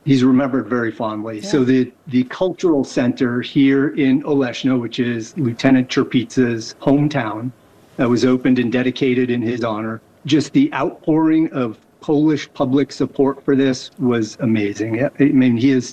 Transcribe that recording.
He's remembered very fondly. Yeah. So the cultural center here in Oleshno, which is Lieutenant Cherpizza's hometown, was opened and dedicated in his honor. Just the outpouring of Polish public support for this was amazing. I mean, he is